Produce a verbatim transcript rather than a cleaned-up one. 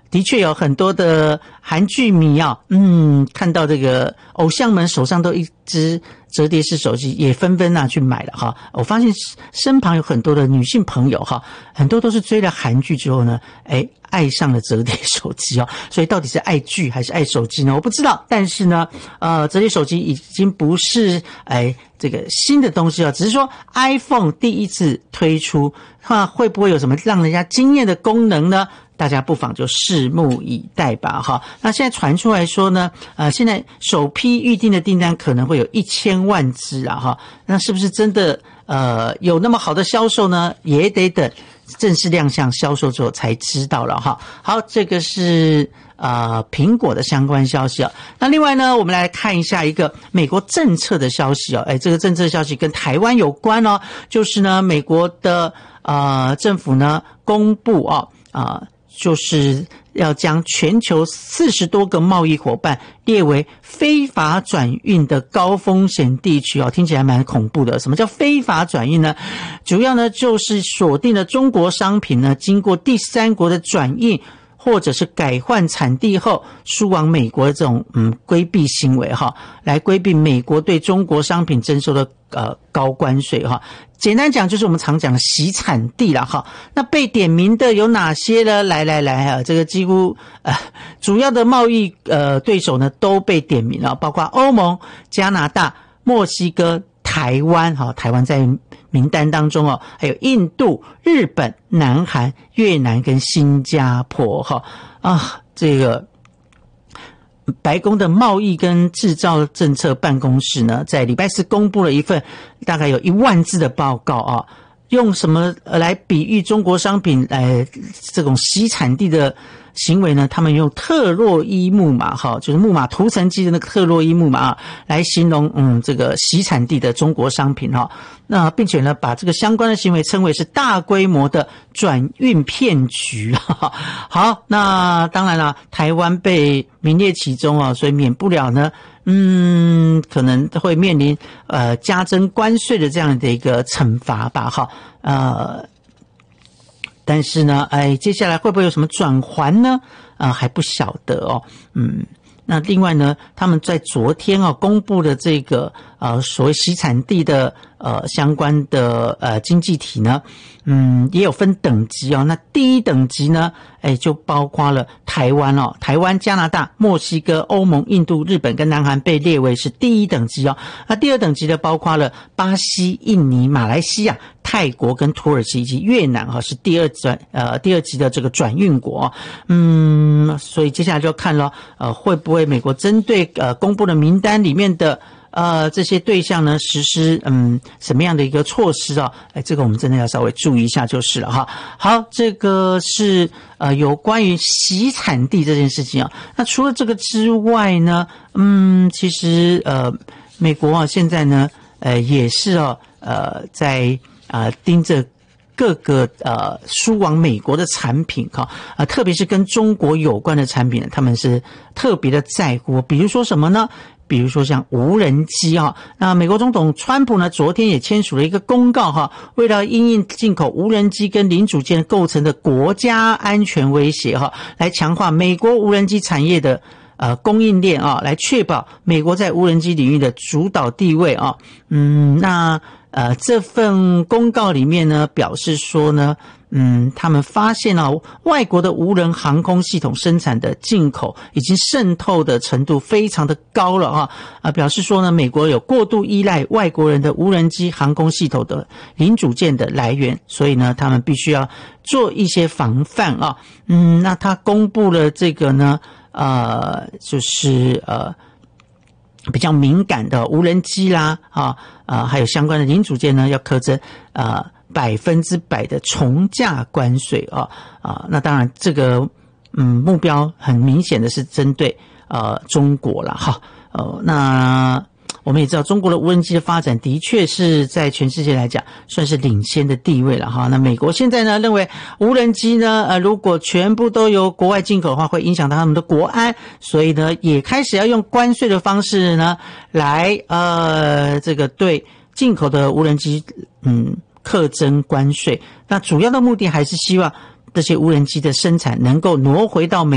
的确有很多的韩剧迷啊，嗯，看到这个偶像们手上都一只折叠式手机，也纷纷啊去买了哈。我发现身旁有很多的女性朋友哈，很多都是追了韩剧之后呢，哎，爱上了折叠手机哦。所以到底是爱剧还是爱手机呢？我不知道。但是呢，呃，折叠手机已经不是哎这个新的东西了，只是说 iPhone 第一次推出，那会不会有什么让人家惊艳的功能呢？大家不妨就拭目以待吧哈。那现在传出来说呢，呃，现在首批预定的订单可能会有一千万只啊哈。那是不是真的呃有那么好的销售呢？也得等正式亮相销售之后才知道了哈。好，这个是呃苹果的相关消息啊。那另外呢，我们来看一下一个美国政策的消息哦。哎，这个政策消息跟台湾有关哦，就是呢美国的呃政府呢公布哦啊。呃就是要将全球四十多个贸易伙伴列为非法转运的高风险地区哦，听起来蛮恐怖的。什么叫非法转运呢？主要呢就是锁定了中国商品呢经过第三国的转运或者是改换产地后输往美国的这种嗯规避行为哈，来规避美国对中国商品征收的呃高关税哈。简单讲就是我们常讲的洗产地啦哈。那被点名的有哪些呢？来来来啊，这个几乎呃主要的贸易呃对手呢都被点名了，包括欧盟、加拿大、墨西哥、台湾哈，台湾在名单当中哦，还有印度、日本、南韩、越南跟新加坡哈啊，这个白宫的贸易跟制造政策办公室呢，在礼拜四公布了一份大概有一万字的报告啊，用什么来比喻中国商品来这种洗产地的行为呢？他们用特洛伊木马哈，就是木马屠城记的那个特洛伊木马来形容嗯这个洗产地的中国商品哈。那并且呢，把这个相关的行为称为是大规模的转运骗局。好，那当然了，台湾被名列其中啊，所以免不了呢，嗯，可能会面临呃加征关税的这样的一个惩罚吧。哈，呃。但是呢，哎，接下来会不会有什么转圜呢？啊、呃，还不晓得哦。嗯，那另外呢，他们在昨天啊公布的这个呃所谓洗产地的呃相关的呃经济体呢，嗯，也有分等级哦。那第一等级呢，哎，就包括了台湾哦，台湾、加拿大、墨西哥、欧盟、印度、日本跟南韩被列为是第一等级哦。那第二等级呢，包括了巴西、印尼、马来西亚、泰国跟土耳其以及越南哈，是第二转呃第二级的这个转运国。嗯，所以接下来就看了呃会不会美国针对呃公布的名单里面的呃这些对象呢实施嗯什么样的一个措施啊？哎，这个我们真的要稍微注意一下就是了哈。好，这个是呃有关于洗产地这件事情啊。那除了这个之外呢，嗯，其实呃美国啊现在呢呃也是哦呃在啊、呃，盯着各个呃输往美国的产品哈，啊、呃，特别是跟中国有关的产品，他们是特别的在乎。比如说什么呢？比如说像无人机哈，那美国总统川普呢，昨天也签署了一个公告哈，为了因应进口无人机跟零组件构成的国家安全威胁哈，来强化美国无人机产业的呃供应链啊，来确保美国在无人机领域的主导地位啊。嗯，那。呃，这份公告里面呢，表示说呢，嗯，他们发现哦，外国的无人航空系统生产的进口已经渗透的程度非常的高了啊，啊，表示说呢，美国有过度依赖外国人的无人机航空系统的零组件的来源，所以呢，他们必须要做一些防范啊。嗯，那他公布了这个呢，呃，就是呃。比较敏感的无人机啦，啊啊，还有相关的零组件呢，要课征啊百分之百的重价关税啊啊，那当然这个嗯目标很明显的是针对呃中国啦哈，呃那。我们也知道中国的无人机的发展的确是在全世界来讲算是领先的地位了哈。那美国现在呢认为无人机呢呃如果全部都由国外进口的话会影响到他们的国安，所以呢也开始要用关税的方式呢来呃这个对进口的无人机嗯课征关税。那主要的目的还是希望这些无人机的生产能够挪回到美